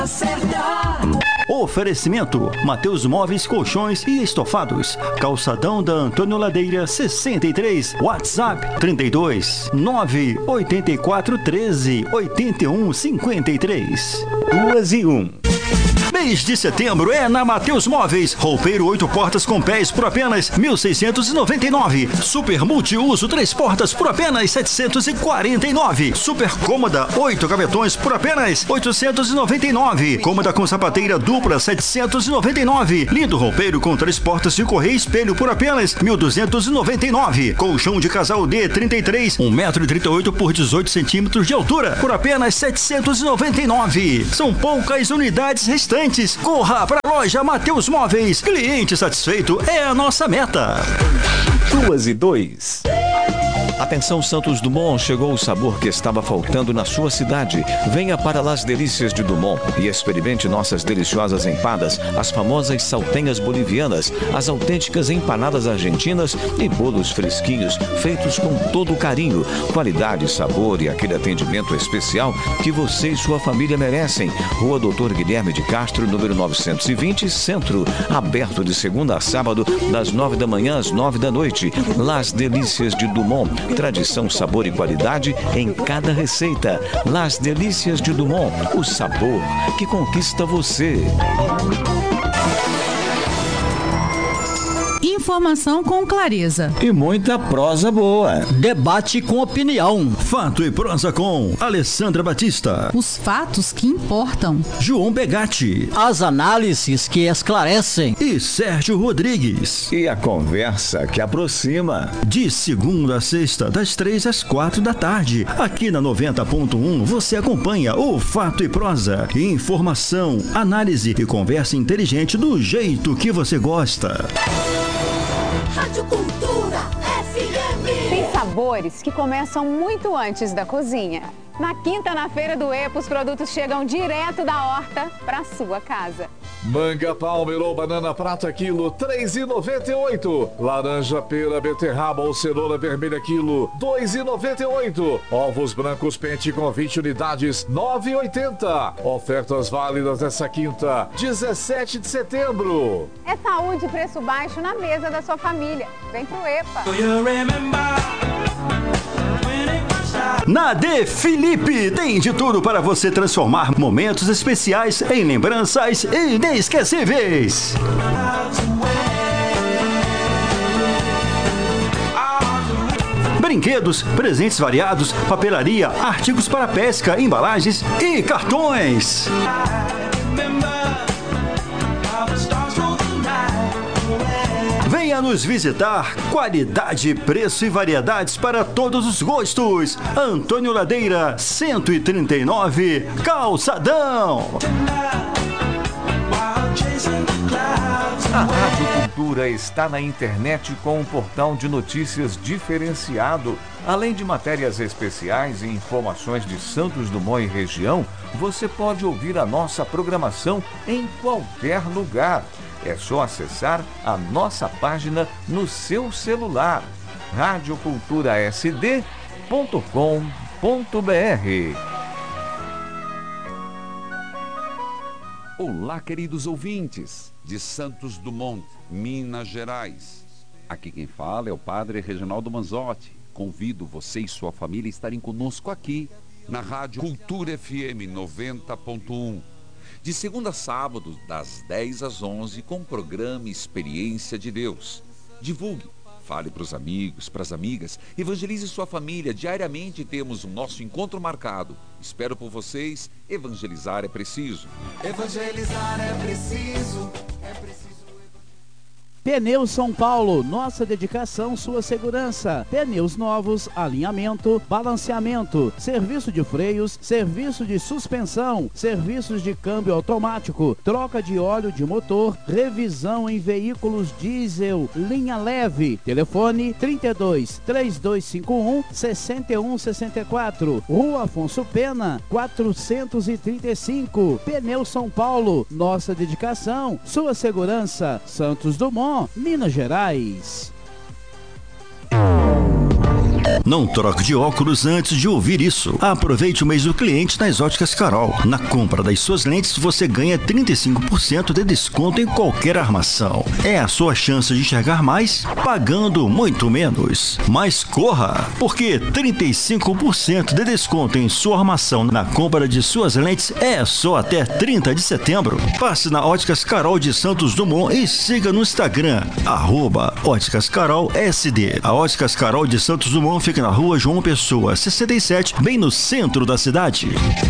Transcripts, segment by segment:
Oferecimento: Mateus Móveis, Colchões e Estofados. Calçadão da Antônio Ladeira 63. WhatsApp 32 984 13 81 53. 2-1. Mês de setembro é na Mateus Móveis. Roupeiro 8 portas com pés por apenas 1.699. Super multiuso 3 portas por apenas 749. Super cômoda 8 gavetões por apenas 899. Cômoda com sapateira dupla 799. Lindo roupeiro com 3 portas de correia e espelho por apenas 1.299. Colchão de casal D 33, 1,38 m por 18 centímetros de altura por apenas 799. São poucas unidades restantes. Corra para a loja Mateus Móveis. Cliente satisfeito é a nossa meta. 2-2. Atenção Santos Dumont, chegou o sabor que estava faltando na sua cidade. Venha para Las Delícias de Dumont e experimente nossas deliciosas empadas, as famosas saltenhas bolivianas, as autênticas empanadas argentinas e bolos fresquinhos, feitos com todo carinho, qualidade, sabor e aquele atendimento especial que você e sua família merecem. Rua Doutor Guilherme de Castro, número 920, Centro, aberto de segunda a sábado, das 9 da manhã às 9 da noite. Las Delícias de Dumont. Tradição, sabor e qualidade em cada receita. Las Delícias de Dumont, o sabor que conquista você. Informação com clareza e muita prosa boa. Debate com opinião. Fato e prosa com Alessandra Batista. Os fatos que importam. João Begatti. As análises que esclarecem. E Sérgio Rodrigues. E a conversa que aproxima. De segunda a sexta, das 3 às 4 da tarde. Aqui na 90.1 você acompanha o Fato e Prosa. Informação, análise e conversa inteligente do jeito que você gosta. Rádio Cultura FM. Tem sabores que começam muito antes da cozinha. Na quinta, na Feira do EPA, os produtos chegam direto da horta para sua casa. Manga palmer ou banana prata quilo, R$3,98. Laranja, pera, beterraba ou cenoura vermelha quilo, R$2,98. Ovos brancos pente com 20 unidades, R$9,80. Ofertas válidas nessa quinta, 17 de setembro. É saúde e preço baixo na mesa da sua família. Vem pro EPA. Na De Felipe tem de tudo para você transformar momentos especiais em lembranças inesquecíveis. Brinquedos, presentes variados, papelaria, artigos para pesca, embalagens e cartões. Venha nos visitar. Qualidade, preço e variedades para todos os gostos. Antônio Ladeira, 139, Calçadão. A Rádio Cultura está na internet com um portal de notícias diferenciado. Além de matérias especiais e informações de Santos Dumont e região, você pode ouvir a nossa programação em qualquer lugar. É só acessar a nossa página no seu celular, radioculturasd.com.br. Olá, queridos ouvintes de Santos Dumont, Minas Gerais. Aqui quem fala é o Padre Reginaldo Manzotti. Convido você e sua família a estarem conosco aqui na Rádio Cultura FM 90.1. De segunda a sábado, das 10 às 11, com o programa Experiência de Deus. Divulgue, fale para os amigos, para as amigas, evangelize sua família. Diariamente temos o nosso encontro marcado. Espero por vocês. Evangelizar é preciso. Evangelizar é preciso. É preciso. Pneus São Paulo, nossa dedicação, sua segurança. Pneus novos, alinhamento, balanceamento, serviço de freios, serviço de suspensão, serviços de câmbio automático, troca de óleo de motor, revisão em veículos diesel, linha leve. Telefone 32 3251 6164. Rua Afonso Pena, 435. Pneus São Paulo, nossa dedicação, sua segurança. Santos Dumont, Minas Gerais. Não troque de óculos antes de ouvir isso. Aproveite o mês do cliente nas Óticas Carol. Na compra das suas lentes, você ganha 35% de desconto em qualquer armação. É a sua chance de enxergar mais, pagando muito menos. Mas corra, porque 35% de desconto em sua armação na compra de suas lentes é só até 30 de setembro. Passe na Óticas Carol de Santos Dumont e siga no Instagram, @Óticas Carol SD. A Óticas Carol de Santos Dumont fica na rua João Pessoa, 67, bem no centro da cidade.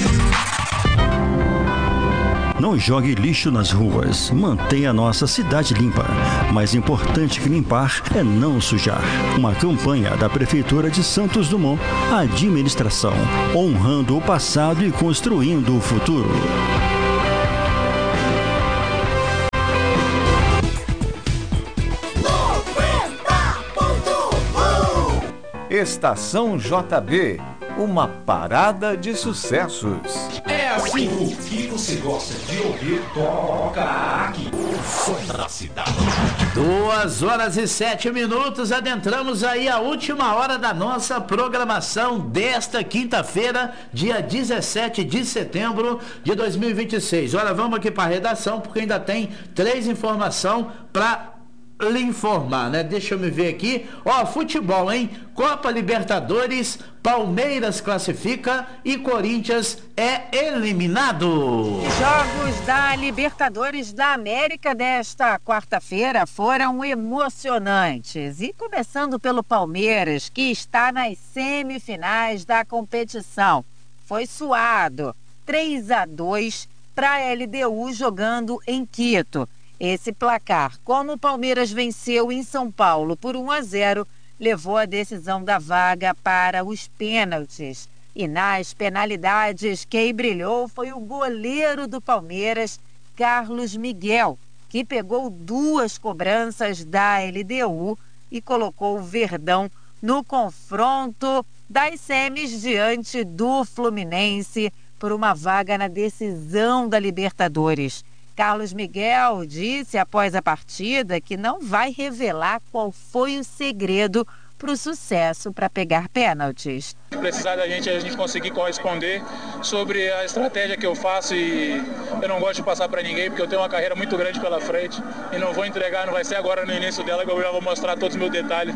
Não jogue lixo nas ruas. Mantenha a nossa cidade limpa. Mais importante que limpar é não sujar. Uma campanha da Prefeitura de Santos Dumont. Administração, honrando o passado e construindo o futuro. Estação JB, uma parada de sucessos. É assim, o que você gosta de ouvir, toca aqui. O som da cidade. 2h07, adentramos aí a última hora da nossa programação desta quinta-feira, dia 17 de setembro de 2026. Olha, vamos aqui para a redação, porque ainda tem 3 informações para lhe informar, né? Deixa eu me ver aqui. Ó, futebol, hein? Copa Libertadores, Palmeiras classifica e Corinthians é eliminado. Jogos da Libertadores da América desta quarta-feira foram emocionantes. E começando pelo Palmeiras, que está nas semifinais da competição. Foi suado, 3-2 para a LDU jogando em Quito. Esse placar, como o Palmeiras venceu em São Paulo por 1-0, levou a decisão da vaga para os pênaltis. E nas penalidades, quem brilhou foi o goleiro do Palmeiras, Carlos Miguel, que pegou 2 cobranças da LDU e colocou o Verdão no confronto das semis diante do Fluminense por uma vaga na decisão da Libertadores. Carlos Miguel disse após a partida que não vai revelar qual foi o segredo para o sucesso para pegar pênaltis. Se precisar da gente, a gente conseguir corresponder sobre a estratégia que eu faço, e eu não gosto de passar para ninguém porque eu tenho uma carreira muito grande pela frente e não vou entregar, não vai ser agora no início dela que eu já vou mostrar todos os meus detalhes,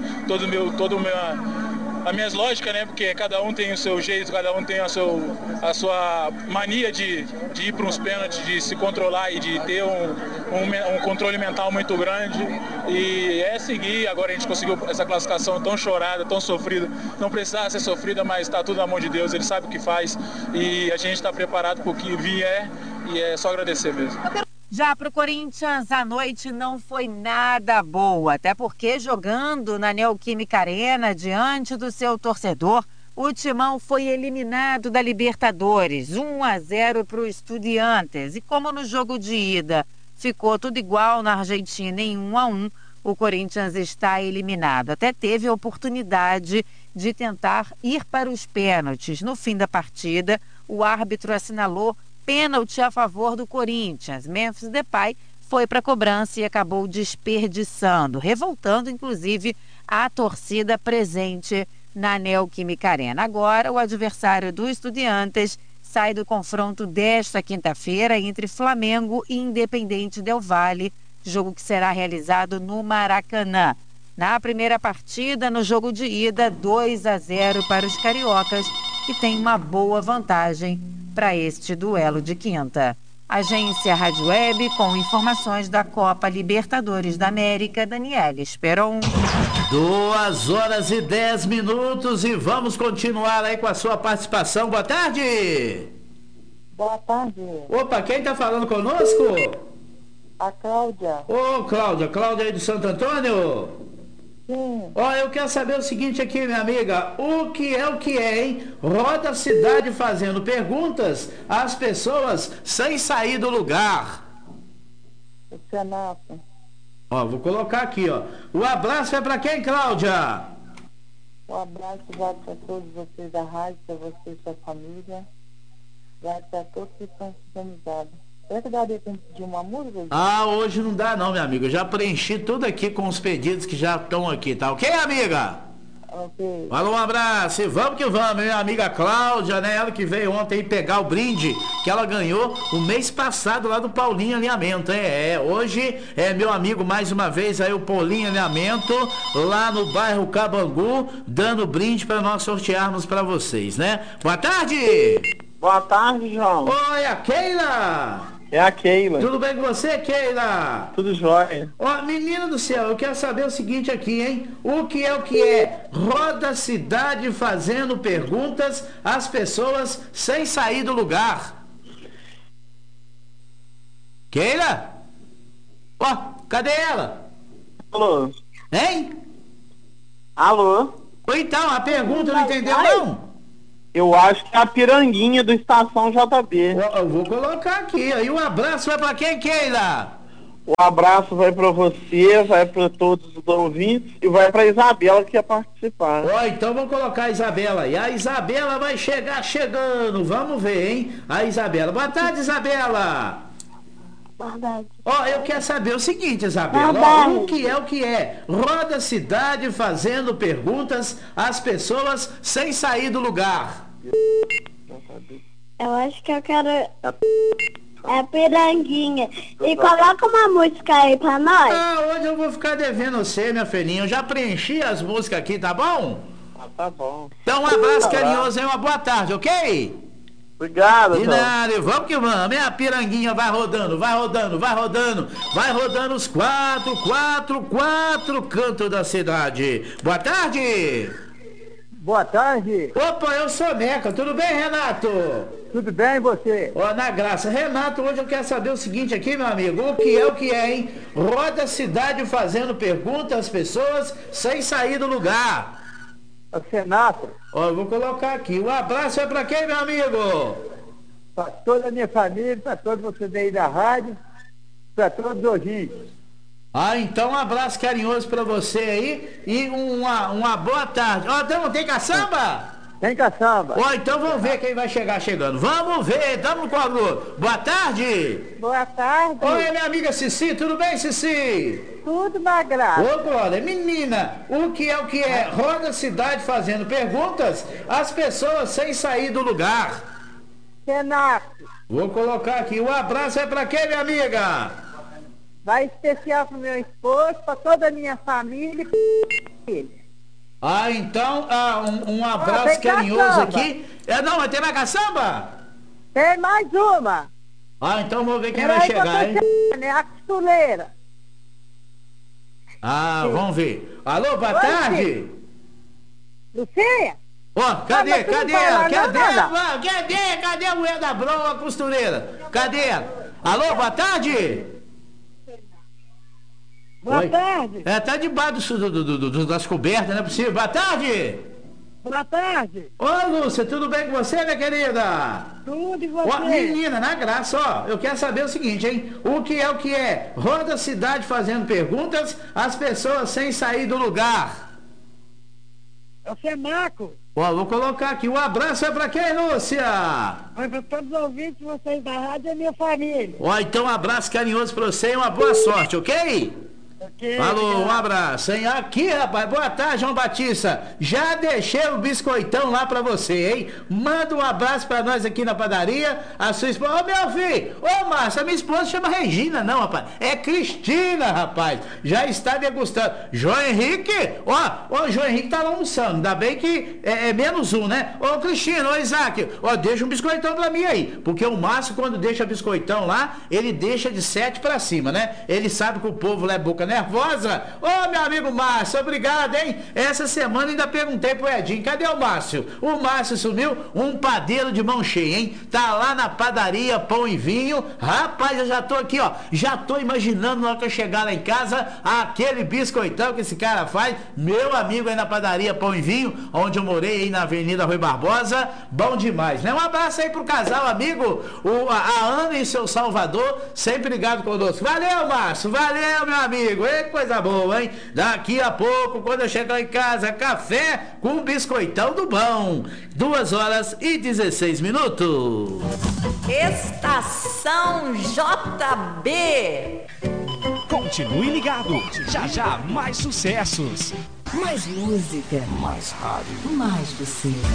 as minhas lógicas, né? Porque cada um tem o seu jeito, cada um tem a sua mania de ir para uns pênaltis, de se controlar e de ter um controle mental muito grande. E é seguir. Agora a gente conseguiu essa classificação tão chorada, tão sofrida. Não precisava ser sofrida, mas está tudo na mão de Deus. Ele sabe o que faz e a gente está preparado para o que vier e é só agradecer mesmo. Já para o Corinthians, a noite não foi nada boa, até porque jogando na Neoquímica Arena, diante do seu torcedor, o Timão foi eliminado da Libertadores, 1-0 para o Estudiantes. E como no jogo de ida ficou tudo igual na Argentina em 1-1, o Corinthians está eliminado. Até teve a oportunidade de tentar ir para os pênaltis. No fim da partida, o árbitro assinalou pênalti a favor do Corinthians. Memphis Depay foi para a cobrança e acabou desperdiçando, revoltando inclusive a torcida presente na Neoquímica Arena. Agora o adversário do Estudiantes sai do confronto desta quinta-feira entre Flamengo e Independente Del Valle, jogo que será realizado no Maracanã. Na primeira partida, no jogo de ida, 2-0 para os cariocas, que tem uma boa vantagem para este duelo de quinta. Agência Rádio Web com informações da Copa Libertadores da América, Daniela Esperon. 2h10 e vamos continuar aí com a sua participação. Boa tarde! Boa tarde. Opa, quem tá falando conosco? A Cláudia. Ô, Cláudia aí do Santo Antônio? Sim. Ó, eu quero saber o seguinte aqui, minha amiga. O que é, hein? Roda a cidade fazendo perguntas às pessoas sem sair do lugar. O Senato. Ó, vou colocar aqui, ó. O abraço é pra quem, Cláudia? Um abraço vai para todos vocês da rádio, para você e sua família. Vai para todos que estão sintonizados. Será que daria tempo de uma música? Ah, hoje não dá não, minha amiga. Eu já preenchi tudo aqui com os pedidos que já estão aqui, tá ok, amiga? Ok. Falou, um abraço e vamos que vamos, minha amiga Cláudia, né? Ela que veio ontem pegar o brinde que ela ganhou o mês passado lá do Paulinho Alinhamento, hoje é meu amigo mais uma vez aí o Paulinho Alinhamento, lá no bairro Cabangu, dando brinde para nós sortearmos para vocês, né? Boa tarde! Boa tarde, João. Oi, a Keila! É a Keila. Tudo bem com você, Keila? Tudo jóia. Ó, menina do céu, eu quero saber o seguinte aqui, hein? O que é? Roda a cidade fazendo perguntas às pessoas sem sair do lugar. Keila? Ó, cadê ela? Alô? Hein? Alô? Então, a pergunta não entendeu, não? Eu acho que é a Piranguinha do Estação JB. Eu vou colocar aqui. Aí um abraço vai pra quem, Keila? O abraço vai pra você, vai pra todos os ouvintes e vai pra Isabela que quer participar. Ó, então vamos colocar a Isabela aí. A Isabela vai chegar chegando. Vamos ver, hein? A Isabela. Boa tarde, Isabela. Boa tarde. Ó, eu quero saber o seguinte, Isabela. Ó, o que é? Roda a cidade fazendo perguntas às pessoas sem sair do lugar. Eu acho que eu quero... É a Piranguinha. E coloca uma música aí pra nós. Hoje eu vou ficar devendo você, minha filhinha. Eu já preenchi as músicas aqui, tá bom? Tá bom. Então um abraço carinhoso e uma boa tarde, ok? Obrigado, de nada, vamos que vamos. Minha Piranguinha vai rodando os quatro cantos da cidade. Boa tarde. Boa tarde. Opa, eu sou Meca. Tudo bem, Renato? Tudo bem, e você? Ó, na graça. Renato, hoje eu quero saber o seguinte aqui, meu amigo. O que é, hein? Roda a cidade fazendo perguntas às pessoas sem sair do lugar. O Senato. Ó, eu vou colocar aqui. Um abraço é pra quem, meu amigo? Pra toda a minha família, pra todos vocês aí da rádio, pra todos os ouvintes. Então um abraço carinhoso pra você aí e uma boa tarde. Ó, tem caçamba? Tem caçamba. Ó, então vamos ver quem vai chegar chegando. Vamos ver, tamo com a Globo. Boa tarde. Boa tarde. Oi, minha amiga Cici, tudo bem, Cici? Tudo na graça. Ô, Glória, menina, o que é? Roda a cidade fazendo perguntas às pessoas sem sair do lugar. Renato. Vou colocar aqui, um abraço é pra quem, minha amiga? Vai especial pro meu esposo, pra toda a minha família e então, um abraço carinhoso aqui. Não, mas tem mais caçamba? Tem mais uma. Então vamos ver quem vai chegar, hein? É a costureira. Vamos ver. Alô, boa tarde. Lucinha? Ó, cadê ela? Cadê a mulher da Broa, a costureira? Cadê ela? Alô, boa tarde. Boa tarde. Tá debaixo das cobertas, não é possível. Boa tarde. Boa tarde. Ô, Lúcia, tudo bem com você, minha querida? Tudo, e você? Ó, menina, na graça, eu quero saber o seguinte, hein? O que é? Roda a cidade fazendo perguntas às pessoas sem sair do lugar. É o Senaco. Vou colocar aqui. Um abraço é pra quem, Lúcia? Vai pra todos os ouvintes, vocês da rádio e minha família. Então um abraço carinhoso pra você e uma boa sorte, ok? Falou, um abraço, hein? Aqui, rapaz, boa tarde, João Batista. Já deixei o biscoitão lá pra você, hein? Manda um abraço pra nós aqui na padaria. A sua esposa, meu filho, Márcio, a minha esposa chama Regina, não, rapaz. É Cristina, rapaz. Já está degustando. João Henrique, João Henrique tá lá almoçando. Ainda bem que é menos um, né? Cristina, Isaac, deixa um biscoitão pra mim aí. Porque o Márcio, quando deixa biscoitão lá, ele deixa de 7 pra cima, né? Ele sabe que o povo lá é boca nervosa. Meu amigo Márcio, obrigado, hein? Essa semana ainda perguntei pro Edinho, cadê o Márcio? O Márcio sumiu, um padeiro de mão cheia, hein? Tá lá na padaria Pão e Vinho. Rapaz, eu já tô aqui, já tô imaginando na hora que eu chegar lá em casa, aquele biscoitão que esse cara faz. Meu amigo aí na padaria Pão e Vinho, onde eu morei aí na Avenida Rui Barbosa, bom demais, né? Um abraço aí pro casal amigo, a Ana e seu Salvador, sempre ligado conosco. Valeu, Márcio, valeu, meu amigo. Que coisa boa, hein? Daqui a pouco, quando eu chegar em casa, café com biscoitão do bom. 2h16. Estação JB. Continue ligado. Já mais sucessos. Mais música. Mais rádio. Mais você.